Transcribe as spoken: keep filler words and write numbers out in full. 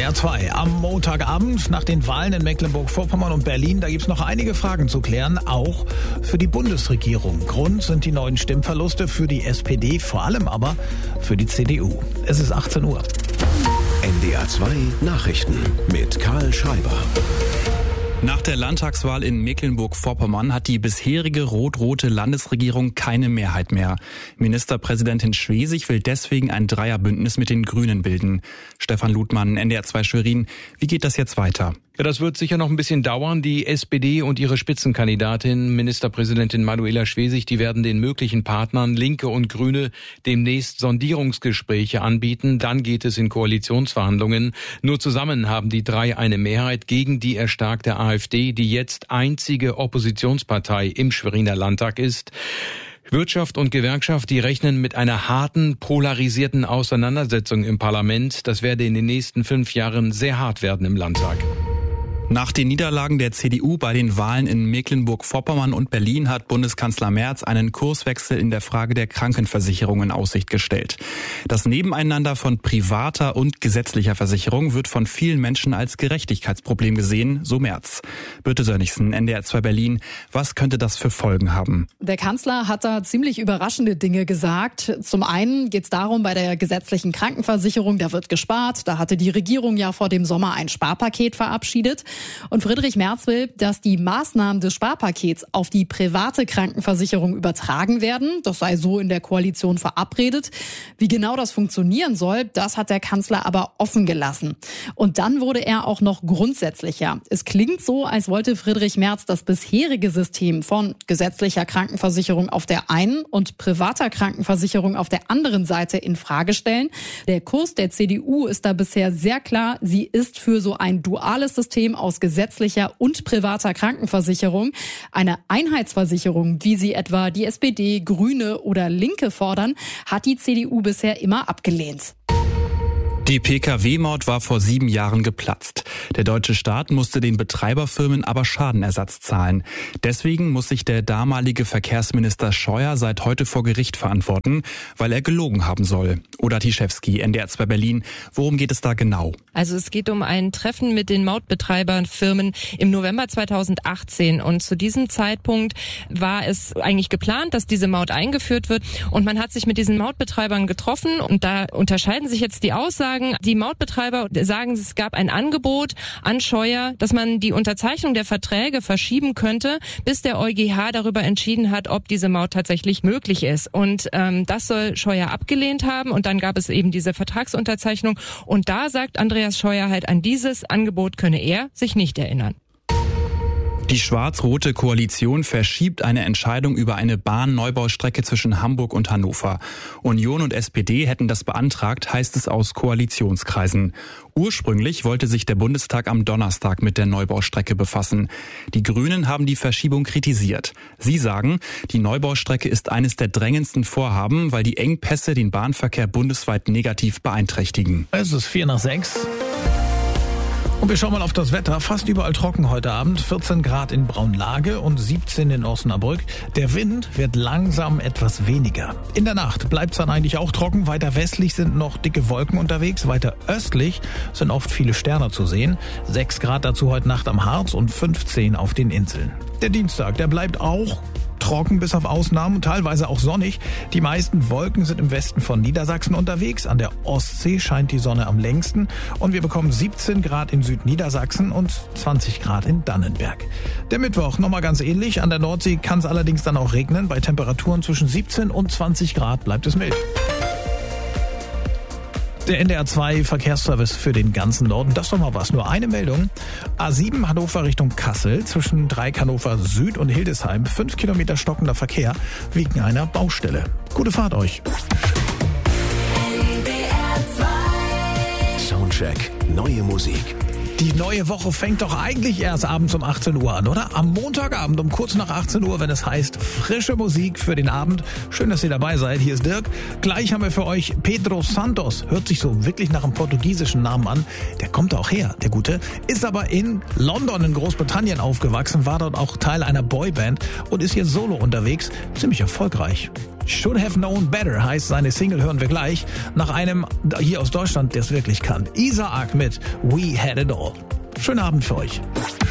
D R zwei. Am Montagabend nach den Wahlen in Mecklenburg-Vorpommern und Berlin, da gibt's noch einige Fragen zu klären, auch für die Bundesregierung. Grund sind die neuen Stimmverluste für die S P D, vor allem aber für die C D U. Es ist achtzehn Uhr. N D R zwei Nachrichten mit Karl Schreiber. Nach der Landtagswahl in Mecklenburg-Vorpommern hat die bisherige rot-rote Landesregierung keine Mehrheit mehr. Ministerpräsidentin Schwesig will deswegen ein Dreierbündnis mit den Grünen bilden. Stefan Ludmann, N D R zwei Schwerin. Wie geht das jetzt weiter? Ja, das wird sicher noch ein bisschen dauern. Die S P D und ihre Spitzenkandidatin, Ministerpräsidentin Manuela Schwesig, die werden den möglichen Partnern Linke und Grüne demnächst Sondierungsgespräche anbieten. Dann geht es in Koalitionsverhandlungen. Nur zusammen haben die drei eine Mehrheit gegen die erstarkte AfD, die jetzt einzige Oppositionspartei im Schweriner Landtag ist. Wirtschaft und Gewerkschaft, die rechnen mit einer harten, polarisierten Auseinandersetzung im Parlament. Das werde in den nächsten fünf Jahren sehr hart werden im Landtag. Nach den Niederlagen der C D U bei den Wahlen in Mecklenburg-Vorpommern und Berlin hat Bundeskanzler Merz einen Kurswechsel in der Frage der Krankenversicherung in Aussicht gestellt. Das Nebeneinander von privater und gesetzlicher Versicherung wird von vielen Menschen als Gerechtigkeitsproblem gesehen, so Merz. Birte Sönnigsen, N D R zwei Berlin. Was könnte das für Folgen haben? Der Kanzler hat da ziemlich überraschende Dinge gesagt. Zum einen geht es darum, bei der gesetzlichen Krankenversicherung, da wird gespart. Da hatte die Regierung ja vor dem Sommer ein Sparpaket verabschiedet. Und Friedrich Merz will, dass die Maßnahmen des Sparpakets auf die private Krankenversicherung übertragen werden. Das sei so in der Koalition verabredet. Wie genau das funktionieren soll, das hat der Kanzler aber offen gelassen. Und dann wurde er auch noch grundsätzlicher. Es klingt so, als wollte Friedrich Merz das bisherige System von gesetzlicher Krankenversicherung auf der einen und privater Krankenversicherung auf der anderen Seite in Frage stellen. Der Kurs der C D U ist da bisher sehr klar. Sie ist für so ein duales System aus gesetzlicher und privater Krankenversicherung. Eine Einheitsversicherung, wie sie etwa die S P D, Grüne oder Linke fordern, hat die C D U bisher immer abgelehnt. Die P K W-Maut war vor sieben Jahren geplatzt. Der deutsche Staat musste den Betreiberfirmen aber Schadenersatz zahlen. Deswegen muss sich der damalige Verkehrsminister Scheuer seit heute vor Gericht verantworten, weil er gelogen haben soll. Oda Tischewski, N D R zwei Berlin. Worum geht es da genau? Also es geht um ein Treffen mit den Mautbetreiberfirmen im November zweitausendachtzehn. Und zu diesem Zeitpunkt war es eigentlich geplant, dass diese Maut eingeführt wird. Und man hat sich mit diesen Mautbetreibern getroffen. Und da unterscheiden sich jetzt die Aussagen. Die Mautbetreiber sagen, es gab ein Angebot an Scheuer, dass man die Unterzeichnung der Verträge verschieben könnte, bis der EuGH darüber entschieden hat, ob diese Maut tatsächlich möglich ist. Und ähm, das soll Scheuer abgelehnt haben. Und dann gab es eben diese Vertragsunterzeichnung. Und da sagt Andreas Scheuer halt, an dieses Angebot könne er sich nicht erinnern. Die schwarz-rote Koalition verschiebt eine Entscheidung über eine Bahnneubau-Strecke zwischen Hamburg und Hannover. Union und S P D hätten das beantragt, heißt es aus Koalitionskreisen. Ursprünglich wollte sich der Bundestag am Donnerstag mit der Neubaustrecke befassen. Die Grünen haben die Verschiebung kritisiert. Sie sagen, die Neubaustrecke ist eines der drängendsten Vorhaben, weil die Engpässe den Bahnverkehr bundesweit negativ beeinträchtigen. Es ist vier nach sechs. Und wir schauen mal auf das Wetter. Fast überall trocken heute Abend. vierzehn Grad in Braunlage und siebzehn in Osnabrück. Der Wind wird langsam etwas weniger. In der Nacht bleibt es dann eigentlich auch trocken. Weiter westlich sind noch dicke Wolken unterwegs. Weiter östlich sind oft viele Sterne zu sehen. sechs Grad dazu heute Nacht am Harz und fünfzehn auf den Inseln. Der Dienstag, der bleibt auch trocken bis auf Ausnahmen und teilweise auch sonnig. Die meisten Wolken sind im Westen von Niedersachsen unterwegs. An der Ostsee scheint die Sonne am längsten. Und wir bekommen siebzehn Grad in Südniedersachsen und zwanzig Grad in Dannenberg. Der Mittwoch nochmal ganz ähnlich. An der Nordsee kann es allerdings dann auch regnen. Bei Temperaturen zwischen siebzehn und zwanzig Grad bleibt es mild. Der N D R zwei Verkehrsservice für den ganzen Norden. Das ist doch mal was. Nur eine Meldung. A sieben Hannover Richtung Kassel zwischen Dreieck Hannover Süd und Hildesheim. Fünf Kilometer stockender Verkehr wegen einer Baustelle. Gute Fahrt euch. N D R zwei Soundcheck. Neue Musik. Die neue Woche fängt doch eigentlich erst abends um achtzehn Uhr an, oder? Am Montagabend um kurz nach achtzehn Uhr, wenn es heißt frische Musik für den Abend. Schön, dass ihr dabei seid. Hier ist Dirk. Gleich haben wir für euch Pedro Santos. Hört sich so wirklich nach einem portugiesischen Namen an. Der kommt auch her, der Gute. Ist aber in London in Großbritannien aufgewachsen, war dort auch Teil einer Boyband und ist hier solo unterwegs. Ziemlich erfolgreich. Should Have Known Better heißt seine Single, hören wir gleich. Nach einem hier aus Deutschland, der es wirklich kann. Isaac mit We Had It All. Schönen Abend für euch.